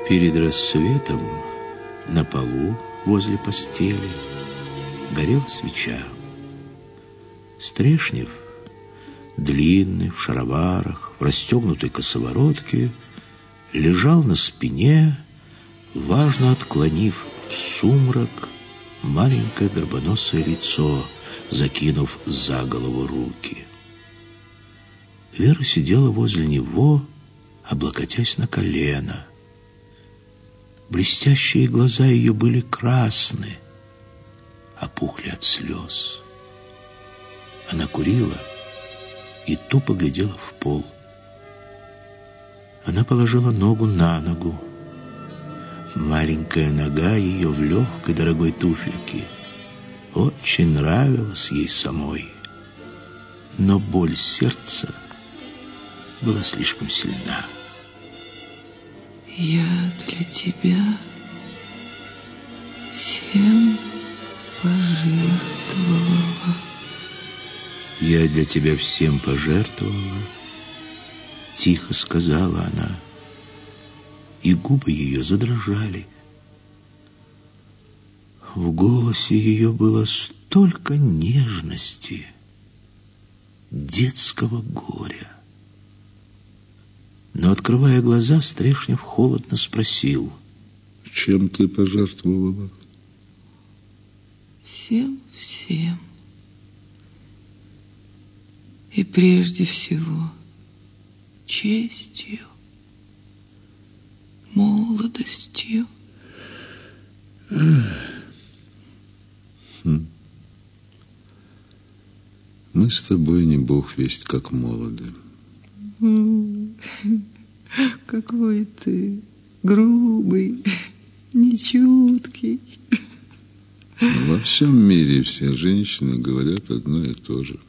Перед рассветом на полу возле постели горела свеча. Стрешнев, длинный, в шароварах, в расстегнутой косоворотке, лежал на спине, важно отклонив в сумрак маленькое горбоносое лицо, закинув за голову руки. Вера сидела возле него, облокотясь на колено. Блестящие глаза ее были красны, опухли от слез. Она курила и тупо глядела в пол. Она положила ногу на ногу. Маленькая нога ее в легкой дорогой туфельке очень нравилась ей самой. Но боль сердца была слишком сильна. Я для тебя всем пожертвовала. Я для тебя всем пожертвовала, тихо сказала она, и губы ее задрожали. В голосе ее было столько нежности, детского горя. Но, открывая глаза, Стрешнев холодно спросил: чем ты пожертвовала? Всем. И прежде всего честью, молодостью. Мы с тобой не бог весть как молоды. Какой ты грубый, нечуткий. Во всем мире все женщины говорят одно и то же.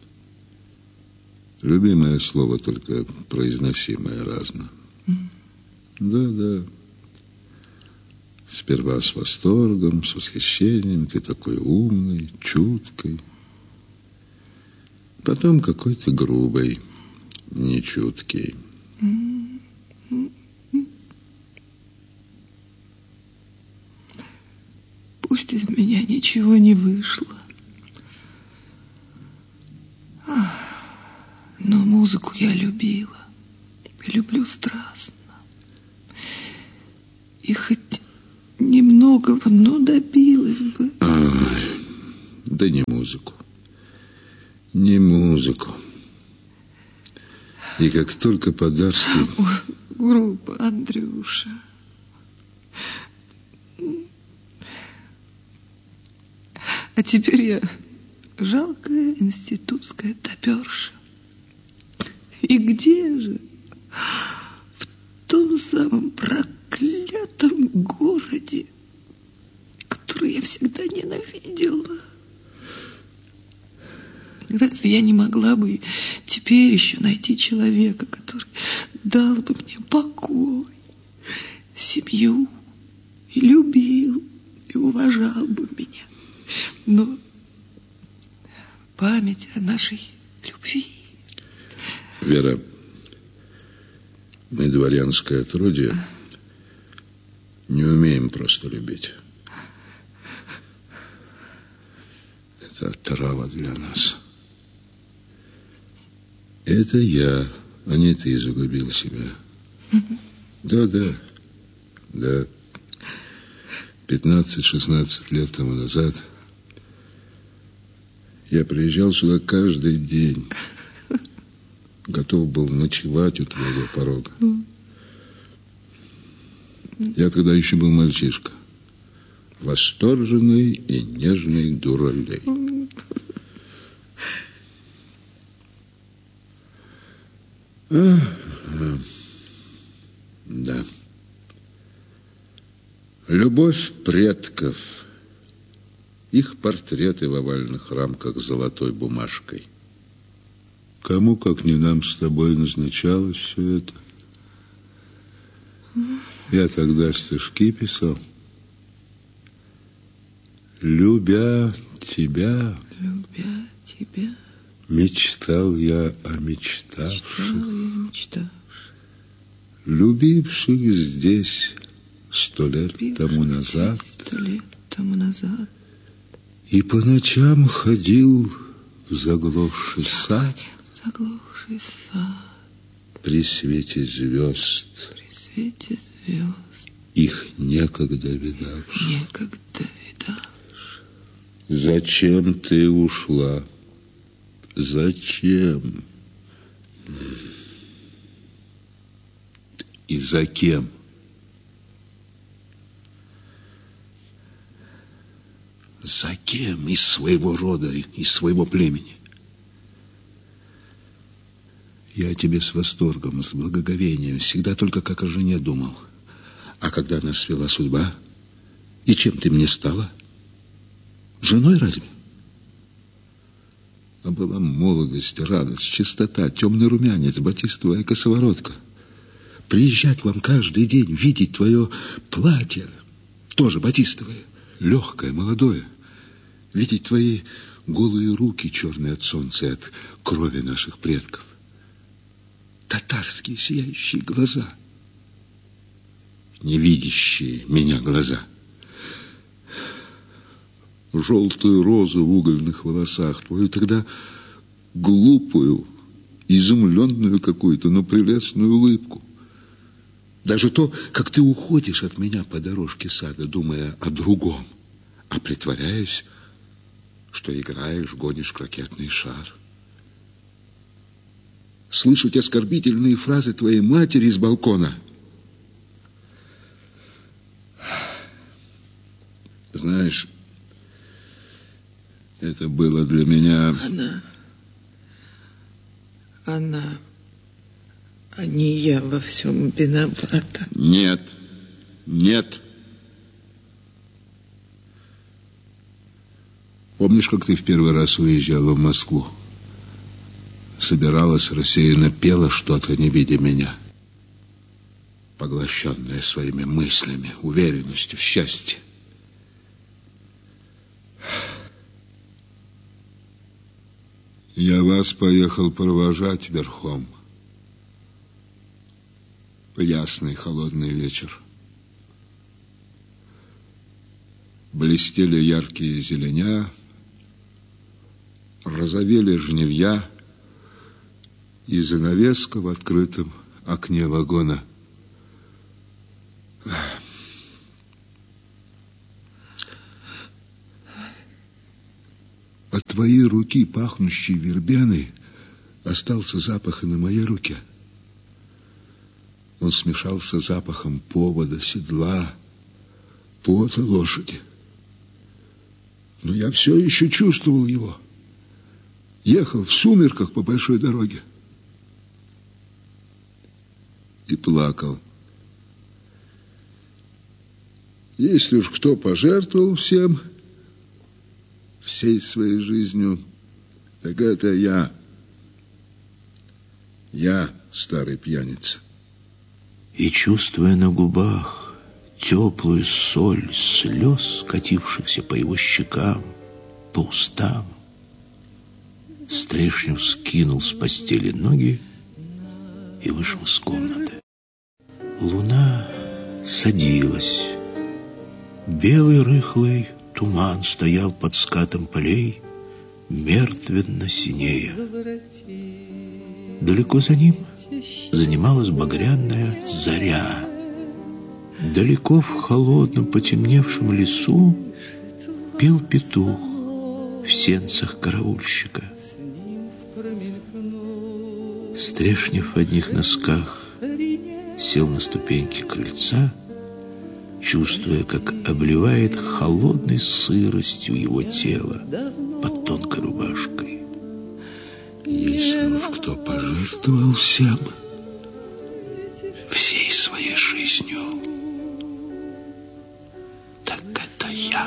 Любимое слово, только произносимое разно. Да. Сперва с восторгом, с восхищением. Ты такой умный, чуткий. Потом какой ты грубый, нечуткий. Пусть из меня ничего не вышло. Но музыку я любила. Люблю страстно. И хоть немногого, но добилась бы. Да не музыку. Не музыку. И как только Подарский... Грубо, Андрюша. А теперь я жалкая институтская топерша. И где же? В том самом проклятом городе, который я всегда ненавидела. Разве я не могла бы теперь еще найти человека, который дал бы мне покой, семью, и любил, и уважал бы меня? Но память о нашей любви... Вера, мы дворянское отродье, не умеем просто любить. Это отрава для нас. Это я, а не ты загубил себя. Да. 15-16 лет тому назад я приезжал сюда каждый день. Готов был ночевать у твоего порога. Я тогда еще был мальчишка. Восторженный и нежный дуралей. Да. Любовь предков. Их портреты в овальных рамках с золотой бумажкой. Кому, как не нам с тобой, назначалось все это? Я тогда стишки писал. Любя тебя, мечтал я о мечтавших. любивших здесь 100 лет тому назад, 100 лет тому назад, и по ночам ходил в заглохший сад, при свете звезд, их некогда видавших. Зачем ты ушла? Зачем? И за кем? За кем из своего рода, из своего племени? Я о тебе с восторгом, с благоговением, всегда только как о жене думал. А когда нас свела судьба, и чем ты мне стала? Женой разве? А была молодость, радость, чистота, темный румянец, батистовая косоворотка. Приезжать вам каждый день, видеть твое платье, тоже батистовое, легкое, молодое. Видеть твои голые руки, черные от солнца и от крови наших предков. Татарские сияющие глаза. Невидящие меня глаза. Желтую розу в угольных волосах. Твою тогда глупую, изумленную какую-то, но прелестную улыбку. Даже то, как ты уходишь от меня по дорожке сада, думая о другом, а притворяясь, что играешь, гонишь крокетный шар. Слышать оскорбительные фразы твоей матери с балкона. Знаешь, это было для меня... Она, а не я во всем виновата. Нет, нет. Помнишь, как ты в первый раз уезжала в Москву? Собиралась, рассеянно пела что-то, не видя меня. Поглощенная своими мыслями, уверенностью в счастье. Я вас поехал провожать верхом. Ясный холодный вечер. Блестели яркие зеленя, розовели жнивья, и занавеска в открытом окне вагона. От твоей руки, пахнущей вербеной, остался запах и на моей руке. Он смешался с запахом повода, седла, пота лошади. Но я все еще чувствовал его. Ехал в сумерках по большой дороге. И плакал. Если уж кто пожертвовал всем, всей своей жизнью, так это я. Я, старый пьяница. И, чувствуя на губах теплую соль слез, катившихся по его щекам, по устам, Стрешнев скинул с постели ноги и вышел из комнаты. Луна садилась. Белый рыхлый туман стоял под скатом полей, мертвенно синея. Далеко за ним занималась багряная заря. Далеко в холодном потемневшем лесу пел петух в сенцах караульщика. Стрешнев в одних носках сел на ступеньки крыльца, чувствуя, как обливает холодной сыростью его тело под тонкой рубашкой. Если уж кто пожертвовал всем, всей своей жизнью, так это я.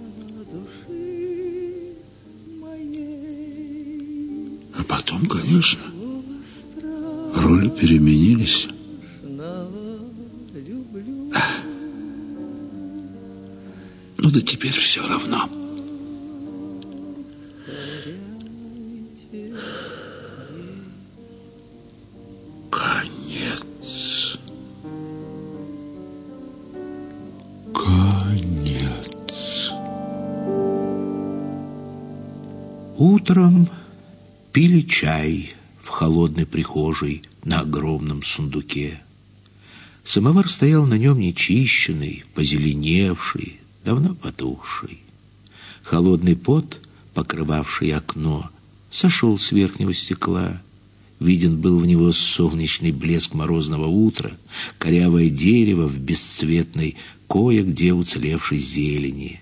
А потом, конечно, роли переменились. Ну да теперь все равно. Конец. Утром пили чай в холодной прихожей на огромном сундуке. Самовар стоял на нем нечищенный, позеленевший, давно потухший. Холодный пот, покрывавший окно, сошел с верхнего стекла. Виден был в него солнечный блеск морозного утра, корявое дерево в бесцветной, кое-где уцелевшей зелени.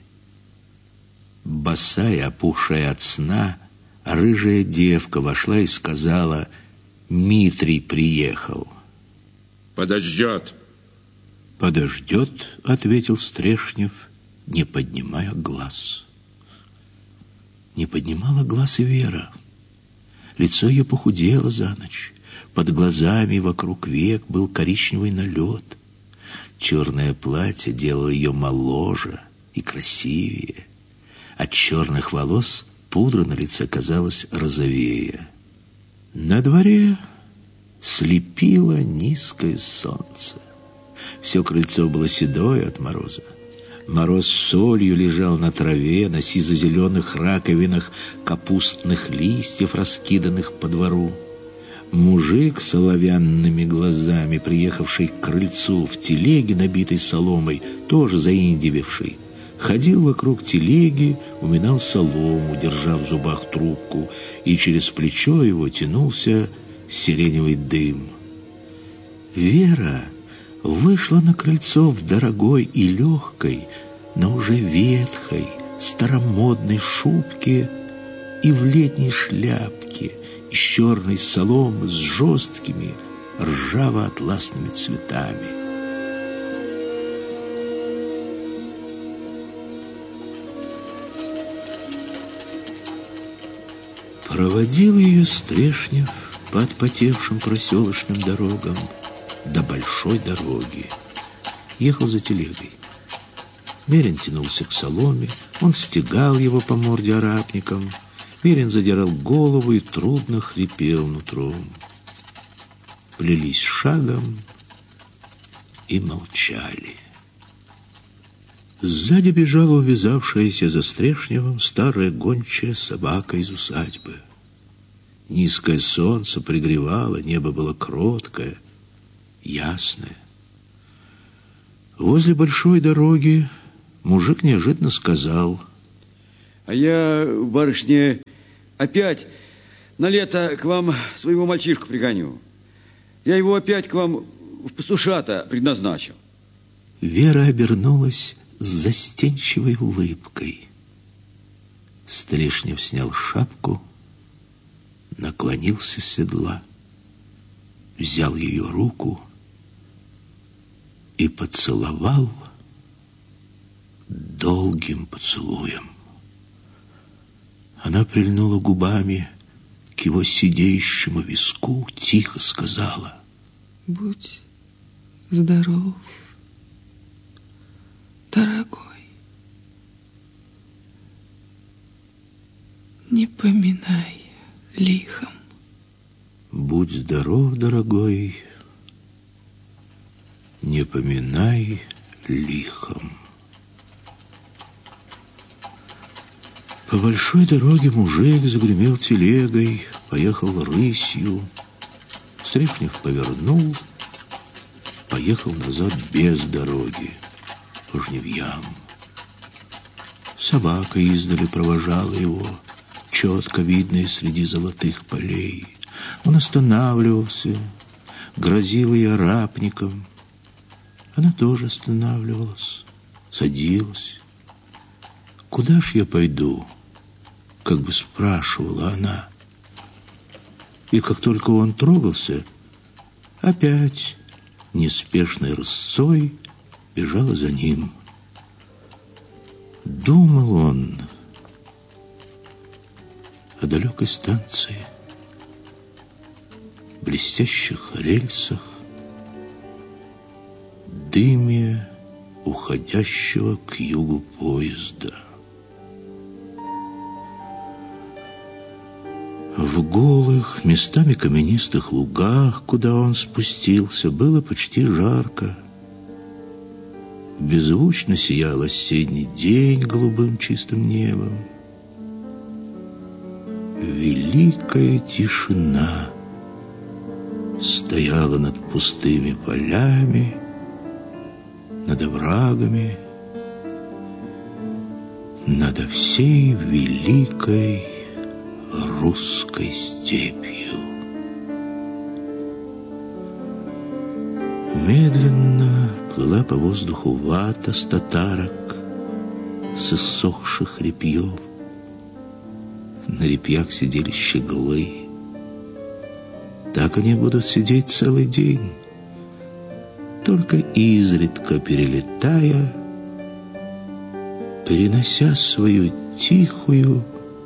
Босая, опухшая от сна, рыжая девка вошла и сказала: «Митрий приехал». «Подождет». «Подождет», — ответил Стрешнев, не поднимая глаз. Не поднимала глаз и Вера. Лицо ее похудело за ночь. Под глазами и вокруг век был коричневый налет. Черное платье делало ее моложе и красивее. От черных волос пудра на лице казалась розовее. На дворе слепило низкое солнце. Все крыльцо было седое от мороза. Мороз солью лежал на траве, на сизо-зеленых раковинах капустных листьев, раскиданных по двору. Мужик с оловянными глазами, приехавший к крыльцу в телеге, набитой соломой, тоже заиндевевший, ходил вокруг телеги, уминал солому, держа в зубах трубку, и через плечо его тянулся сиреневый дым. Вера вышла на крыльцо в дорогой и легкой, но уже ветхой, старомодной шубке и в летней шляпке из черной соломы с жесткими ржаво-атласными цветами. Проводил ее Стрешнев по отпотевшим проселочным дорогам до большой дороги. Ехал за телегой. Мерин тянулся к соломе, он стегал его по морде арапником. Мерин задирал голову и трудно хрипел нутром. Плелись шагом и молчали. Сзади бежала увязавшаяся за Стрешневым старая гончая собака из усадьбы. Низкое солнце пригревало, небо было кроткое, ясное. Возле большой дороги мужик неожиданно сказал: «А я, барышня, опять на лето к вам своего мальчишку пригоню. Я его опять к вам в пастушата предназначил». Вера обернулась с застенчивой улыбкой. Стрешнев снял шапку, наклонился с седла, взял ее руку и поцеловал долгим поцелуем. Она прильнула губами к его сидеющему виску, тихо сказала: «Будь здоров, дорогой. Не поминай лихом». «Будь здоров, дорогой, не поминай лихом». По большой дороге мужик загремел телегой, поехал рысью. Стрешнев повернул, поехал назад без дороги, по жнивьям. Собака издали провожала его, четко видная среди золотых полей. Он останавливался, грозил ей арапником. Она тоже останавливалась, садилась. «Куда ж я пойду?» — как бы спрашивала она. И как только он трогался, опять неспешной рысцой бежала за ним. Думал он о далекой станции, блестящих рельсах, дыме уходящего к югу поезда. В голых, местами каменистых лугах, куда он спустился, было почти жарко. Беззвучно сиял осенний день голубым чистым небом. великая тишина стояла над пустыми полями, над оврагами, над всей великой русской степью. Медленно плыла по воздуху вата с татарок, с иссохших репьев. На репьях сидели щеглы. Так они будут сидеть целый день, только изредка перелетая, перенося свою тихую,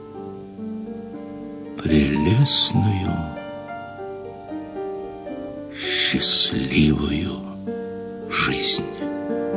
прелестную, счастливую жизнь.